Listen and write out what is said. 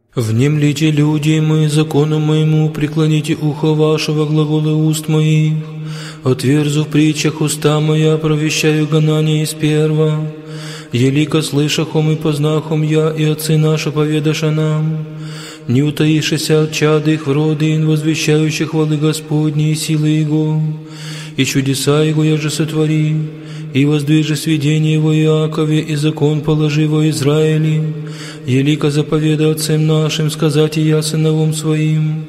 Внемлите, люди мои, закону моему, преклоните ухо вашего, глаголы уст моих. Отверзу в притчах уста моя, провещаю гонание из перва. Елико слышахом и познахом я, и отцы наши поведаша нам. Не утаишься от чад их в роды, возвещающих хвалы Господни и силы Его. И чудеса Его я же сотвори, и воздвижи сведение Его Иакове, и закон положи во Израиле. Елико заповеда отцам нашим сказать и я сыновом своим.